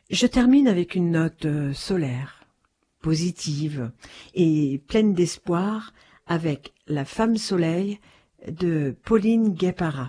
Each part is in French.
Je termine avec une note solaire, positive et pleine d'espoir avec La femme soleil de Pauline Guépara.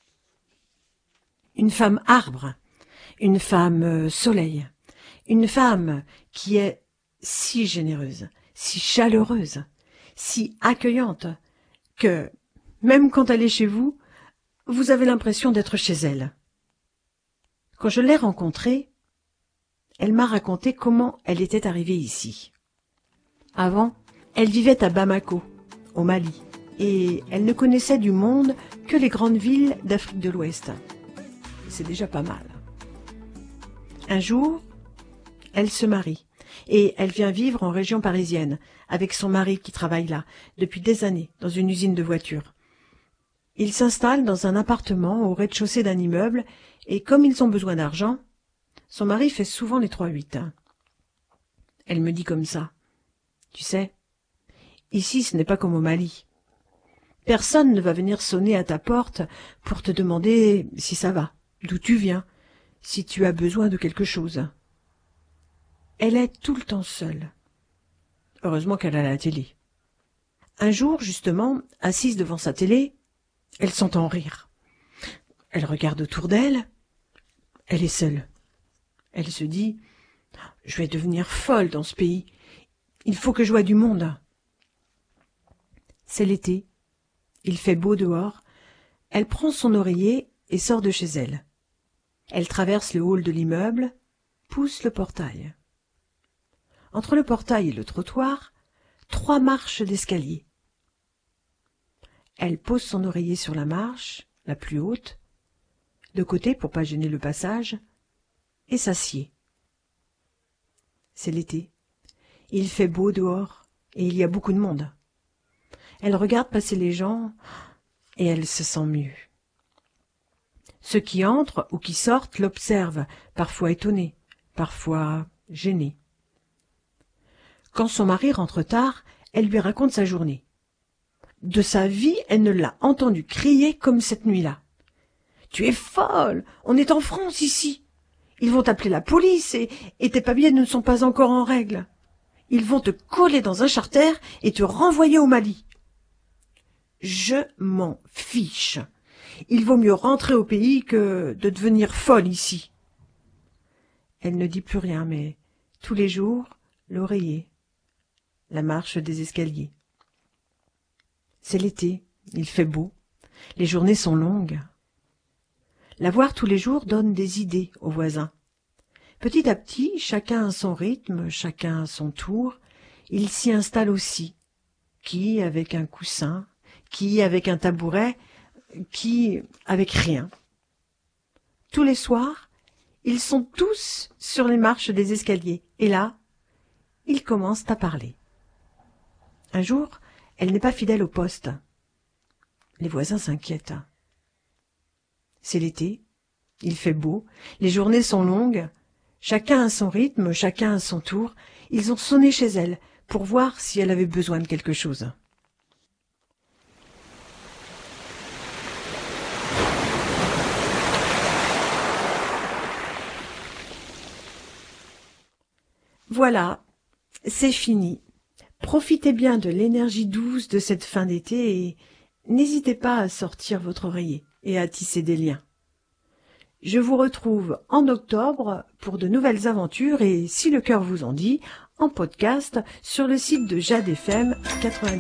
Une femme arbre, une femme soleil, une femme qui est si généreuse, si chaleureuse, si accueillante que, même quand elle est chez vous, vous avez l'impression d'être chez elle. Quand je l'ai rencontrée, elle m'a raconté comment elle était arrivée ici. Avant, elle vivait à Bamako, au Mali, et elle ne connaissait du monde que les grandes villes d'Afrique de l'Ouest. C'est déjà pas mal. Un jour, elle se marie, et elle vient vivre en région parisienne, avec son mari qui travaille là, depuis des années, dans une usine de voitures. Ils s'installent dans un appartement au rez-de-chaussée d'un immeuble, et comme ils ont besoin d'argent, son mari fait souvent les 3-8. Elle me dit comme ça. Tu sais, ici ce n'est pas comme au Mali. Personne ne va venir sonner à ta porte pour te demander si ça va, d'où tu viens, si tu as besoin de quelque chose. Elle est tout le temps seule. Heureusement qu'elle a la télé. Un jour, justement, assise devant sa télé, elle s'entend rire. Elle regarde autour d'elle. Elle est seule. Elle se dit « Je vais devenir folle dans ce pays. Il faut que je voie du monde. » C'est l'été. Il fait beau dehors. Elle prend son oreiller et sort de chez elle. Elle traverse le hall de l'immeuble, pousse le portail. Entre le portail et le trottoir, 3 marches d'escalier. Elle pose son oreiller sur la marche, la plus haute, de côté pour pas gêner le passage, et s'assied. C'est l'été. Il fait beau dehors, et il y a beaucoup de monde. Elle regarde passer les gens, et elle se sent mieux. Ceux qui entrent ou qui sortent l'observent, parfois étonnés, parfois gênés. Quand son mari rentre tard, elle lui raconte sa journée. De sa vie, elle ne l'a entendu crier comme cette nuit-là. « Tu es folle! On est en France ici! Ils vont appeler la police et tes papiers ne sont pas encore en règle. Ils vont te coller dans un charter et te renvoyer au Mali. » Je m'en fiche. Il vaut mieux rentrer au pays que de devenir folle ici. Elle ne dit plus rien, mais tous les jours, l'oreiller, la marche des escaliers. C'est l'été, il fait beau, les journées sont longues. La voir tous les jours donne des idées aux voisins. Petit à petit, chacun à son rythme, chacun à son tour, il s'y installe aussi, qui avec un coussin, qui avec un tabouret, qui avec rien. Tous les soirs, ils sont tous sur les marches des escaliers, et là, ils commencent à parler. Un jour, elle n'est pas fidèle au poste. Les voisins s'inquiètent. C'est l'été, il fait beau, les journées sont longues, chacun à son rythme, chacun à son tour, ils ont sonné chez elle pour voir si elle avait besoin de quelque chose. Voilà, c'est fini. Profitez bien de l'énergie douce de cette fin d'été et n'hésitez pas à sortir votre oreiller et à tisser des liens. Je vous retrouve en octobre pour de nouvelles aventures et, si le cœur vous en dit, en podcast sur le site de Jade FM 90.